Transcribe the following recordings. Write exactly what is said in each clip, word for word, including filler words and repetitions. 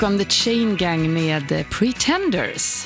on the Chain Gang med Pretenders.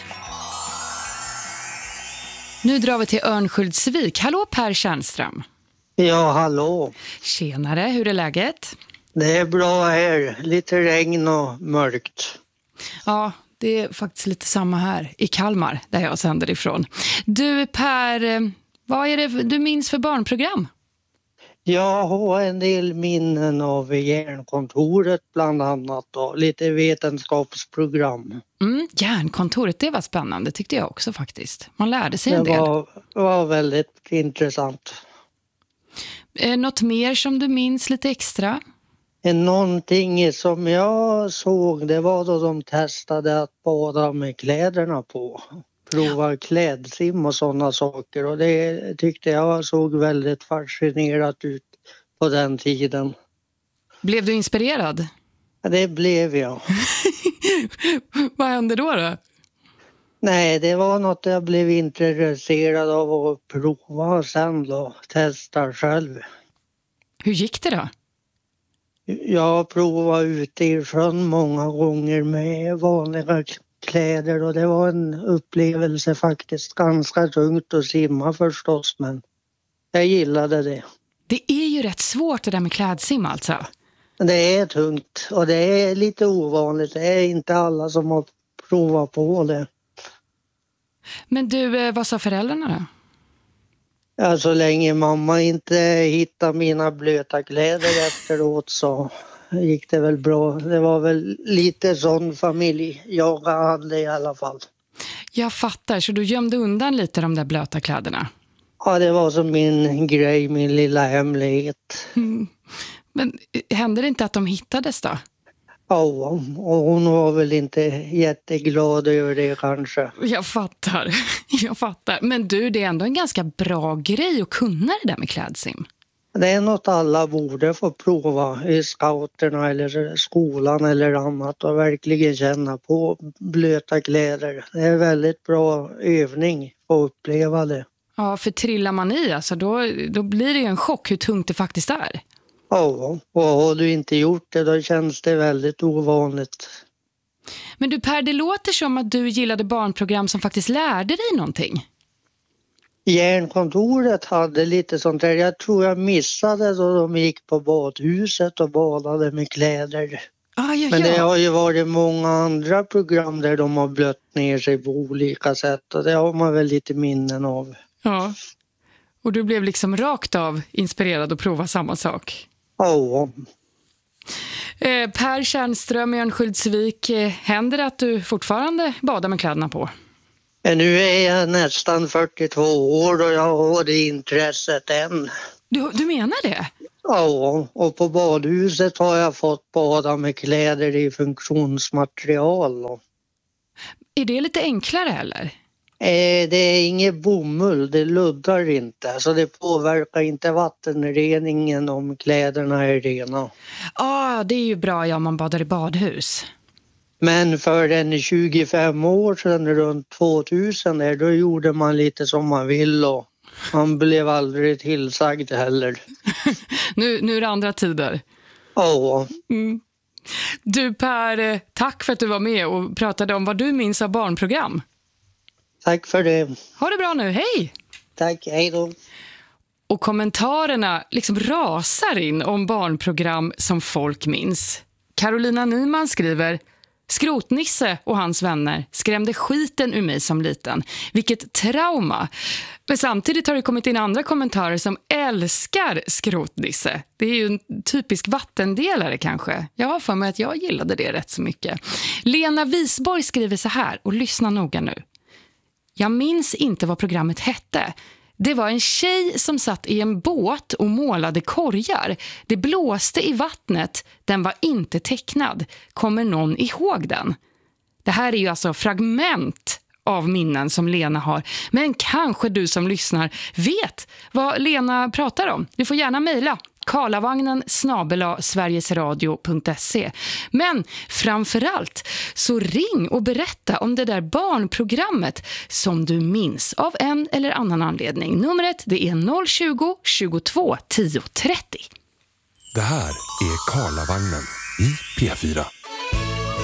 Nu drar vi till Örnsköldsvik. Hallå Per Tjärnström. Ja, hallå. Tjenare, hur är läget? Det är bra här. Lite regn och mörkt. Ja, det är faktiskt lite samma här i Kalmar, där jag sänder ifrån. Du Per, vad är det du minns för barnprogram? Jag har en del minnen av Järnkontoret bland annat och lite vetenskapsprogram. Mm, Järnkontoret, det var spännande tyckte jag också faktiskt. Man lärde sig en det del. Var, det var väldigt intressant. Eh, något mer som du minns lite extra? Någonting som jag såg, det var då de testade att bada med kläderna på. Prova klädsim och sådana saker. Och det tyckte jag såg väldigt fascinerat ut på den tiden. Blev du inspirerad? Det blev jag. Vad hände då då? Nej, det var något jag blev intresserad av att prova och sen då testa själv. Hur gick det då? Jag provade ute i sjön många gånger med vanliga kläder och det var en upplevelse faktiskt. Ganska tungt att simma förstås, men jag gillade det. Det är ju rätt svårt det där med klädsim alltså. Det är tungt och det är lite ovanligt. Det är inte alla som har provat på det. Men du, vad sa föräldrarna då? Ja, så länge mamma inte hittade mina blöta kläder efteråt så gick det väl bra. Det var väl lite sån familj jag hade i alla fall. Jag fattar, så du gömde undan lite de där blöta kläderna? Ja, det var som min grej, min lilla hemlighet. Mm. Men hände det inte att de hittades då? Ja, och hon var väl inte jätteglad över det kanske. Jag fattar, jag fattar. Men du, det är ändå en ganska bra grej att kunna det där med klädsim. Det är något alla borde få prova i scouterna eller skolan eller annat och verkligen känna på blöta kläder. Det är väldigt bra övning att uppleva det. Ja, för trillar man i alltså, då, då blir det ju en chock hur tungt det faktiskt är. Ja, och har du inte gjort det då känns det väldigt ovanligt. Men du Per, det låter som att du gillade barnprogram som faktiskt lärde dig någonting. Järnkontoret hade lite sånt där. Jag tror jag missade då de gick på badhuset och badade med kläder. Ah, ja, Men det ja. har ju varit många andra program där de har blött ner sig på olika sätt och det har man väl lite minnen av. Ja, och du blev liksom rakt av inspirerad att prova samma sak. Ja. Eh, Per Tjärnström i Örnsköldsvik, eh, händer det att du fortfarande badar med kläderna på? Nu är jag nästan fyrtiotvå år och jag har det intresset än. Du, du menar det? Ja, och på badhuset har jag fått bada med kläder i funktionsmaterial. Då. Är det lite enklare eller? Eh, det är inget bomull, det luddar inte. Så det påverkar inte vattenreningen om kläderna är rena. Ja, ah, det är ju bra ja, om man badar i badhus. Men för en tjugofem år sedan, runt tvåtusen, där, då gjorde man lite som man vill och man blev aldrig tillsagd heller. nu, nu är det andra tider. Ja. Mm. Du Per, tack för att du var med och pratade om vad du minns av barnprogram. Tack för det. Ha det bra nu, hej! Tack, hej då. Och kommentarerna liksom rasar in om barnprogram som folk minns. Carolina Nyman skriver: Skrotnisse och hans vänner skrämde skiten ur mig som liten. Vilket trauma. Men samtidigt har det kommit in andra kommentarer som älskar Skrotnisse. Det är ju en typisk vattendelare kanske. Jag har för mig att jag gillade det rätt så mycket. Lena Wisborg skriver så här, och lyssna noga nu. Jag minns inte vad programmet hette. Det var en tjej som satt i en båt och målade korgar. Det blåste i vattnet. Den var inte tecknad. Kommer någon ihåg den? Det här är ju alltså fragment av minnen som Lena har. Men kanske du som lyssnar vet vad Lena pratar om. Du får gärna mejla karlavagnen snabel-a sverigesradio punkt se. Men framförallt så ring och berätta om det där barnprogrammet som du minns av en eller annan anledning. Numret det är noll tjugo, tjugotvå, tio trettio. Det här är Karlavagnen i P fyra.